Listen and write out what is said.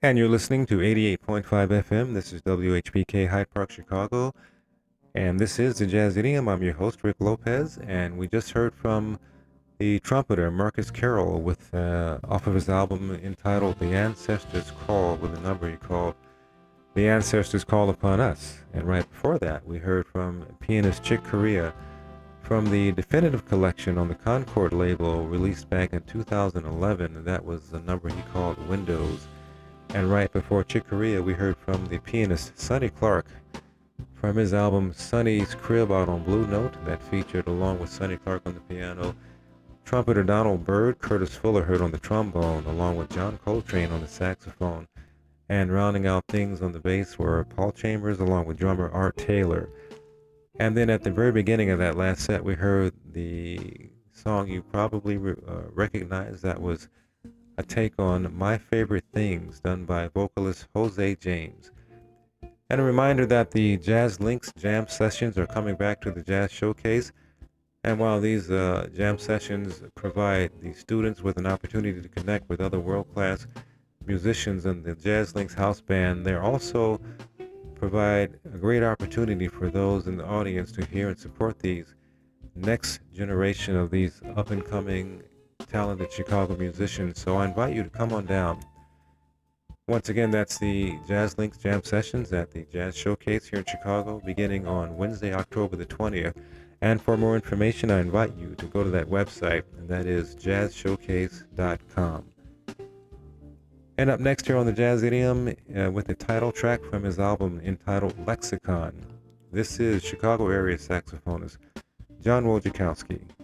And you're listening to 88.5 FM. This is WHPK Hyde Park, Chicago. And this is the Jazz Idiom. I'm your host, Rick Lopez. And we just heard from the trumpeter, Marcus Carroll, with off of his album entitled The Ancestors Call, with a number he called The Ancestors Call Upon Us. And right before that, we heard from pianist Chick Corea from the Definitive Collection on the Concord label, released back in 2011. And that was a number he called Windows. And right before Chick Corea, we heard from the pianist Sonny Clark from his album Sonny's Crib out on Blue Note, that featured, along with Sonny Clark on the piano, trumpeter Donald Byrd, Curtis Fuller heard on the trombone, along with John Coltrane on the saxophone. And rounding out things on the bass were Paul Chambers, along with drummer Art Taylor. And then at the very beginning of that last set, we heard the song you probably recognize. That was a take on My Favorite Things, done by vocalist Jose James. And a reminder that the Jazz Links jam sessions are coming back to the Jazz Showcase. And while these jam sessions provide the students with an opportunity to connect with other world-class musicians in the Jazz Links house band, they also provide a great opportunity for those in the audience to hear and support these next generation of these up-and-coming talented Chicago musicians. So I invite you to come on down. Once again, that's the Jazz Links Jam Sessions at the Jazz Showcase here in Chicago, beginning on Wednesday, October the 20th. And for more information, I invite you to go to that website, and that is jazzshowcase.com. And up next here on the Jazz Idiom, with the title track from his album entitled Lexicon, this is Chicago area saxophonist John Wojciechowski.